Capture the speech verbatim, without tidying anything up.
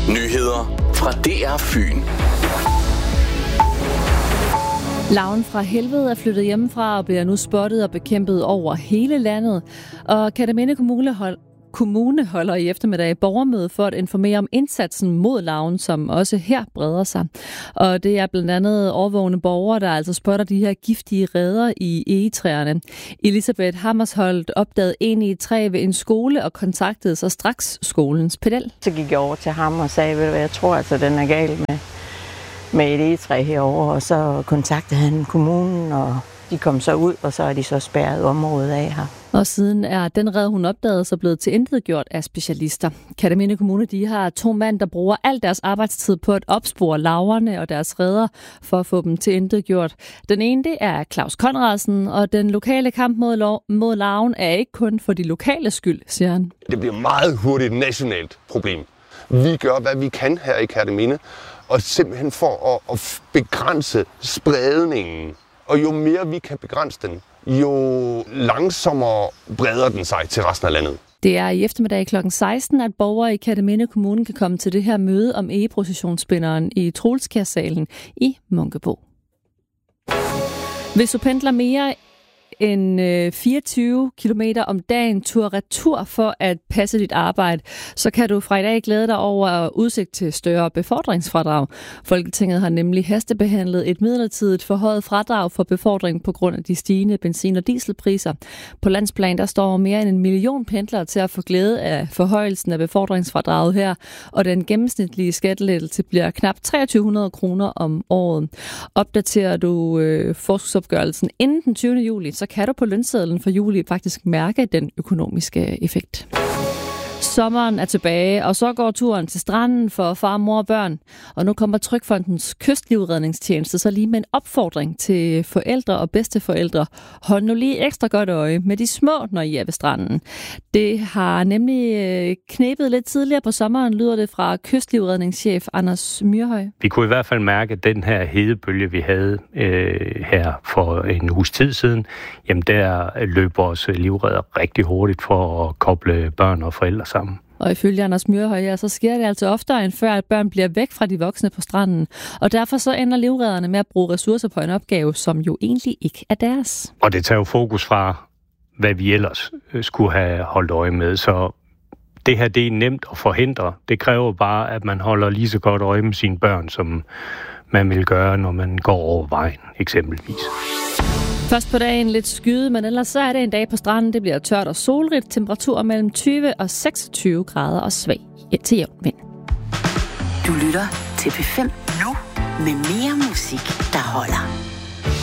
Nyheder fra D R Fyn. Larven fra helvede er flyttet hjemmefra og bliver nu spottet og bekæmpet over hele landet. Og Kerteminde Kommune, hold, Kommune holder i eftermiddag borgermøde for at informere om indsatsen mod larven, som også her breder sig. Og det er blandt andet overvågende borgere, der altså spotter de her giftige reder i egetræerne. Elisabeth Hammersholt opdagede en i et træ ved en skole og kontaktede så straks skolens pedel. Så gik jeg over til ham og sagde, ved du hvad, jeg tror altså, den er gal med, med et egetræ herovre. Og så kontaktede han kommunen, og de kom så ud, og så er de så spærret området af her. Og siden er den red, hun opdagede, så blevet tilintetgjort af specialister. Kerteminde Kommune, de har to mænd, der bruger al deres arbejdstid på at opspore larverne og deres reder for at få dem tilintetgjort. Den ene, det er Claus Conradsen, og den lokale kamp mod, lov, mod larven er ikke kun for de lokale skyld, siger han. Det bliver meget hurtigt et nationalt problem. Vi gør, hvad vi kan her i Kerteminde, og simpelthen for at, at begrænse spredningen. Og jo mere vi kan begrænse den, jo langsommere breder den sig til resten af landet. Det er i eftermiddag klokken seksten, at borgere i Kerteminde Kommune kan komme til det her møde om egeprocessionsspinderen i Troelskjærsalen i Munkebo. Hvis du pendler mere end fireogtyve kilometer om dagen tur-retur for at passe dit arbejde, så kan du fra i dag glæde dig over udsigt til større befordringsfradrag. Folketinget har nemlig hastebehandlet et midlertidigt forhøjet fradrag for befordring på grund af de stigende benzin- og dieselpriser. På landsplan der står mere end en million pendlere til at få glæde af forhøjelsen af befordringsfradraget her, og den gennemsnitlige skattelettelse bliver knap treogtyve hundrede kroner om året. Opdaterer du øh, forskudsopgørelsen inden den tyvende juli, så kan du på lønsedlen for juli faktisk mærke den økonomiske effekt. Sommeren er tilbage, og så går turen til stranden for far, mor og børn. Og nu kommer Trygfondens kystlivredningstjeneste så lige med en opfordring til forældre og bedsteforældre. Hold nu lige ekstra godt øje med de små, når I er ved stranden. Det har nemlig knebet lidt tidligere på sommeren, lyder det fra kystlivredningschef Anders Myrhøj. Vi kunne i hvert fald mærke, at den her hedebølge, vi havde øh, her for en uges tid siden, jamen der løb vores livredder rigtig hurtigt for at koble børn og forældre sammen. Og ifølge Anders Myrhøj, ja, så sker det altså oftere end før, at børn bliver væk fra de voksne på stranden. Og derfor så ender livredderne med at bruge ressourcer på en opgave, som jo egentlig ikke er deres. Og det tager jo fokus fra, hvad vi ellers skulle have holdt øje med. Så det her, det er nemt at forhindre. Det kræver bare, at man holder lige så godt øje med sine børn, som man vil gøre, når man går over vejen, eksempelvis. Først på dagen lidt skyde, men ellers så er det en dag på stranden. Det bliver tørt og solrigt. Temperatur mellem tyve og seksogtyve grader og svag til jævn vind. Du lytter til P fem nu med mere musik, der holder.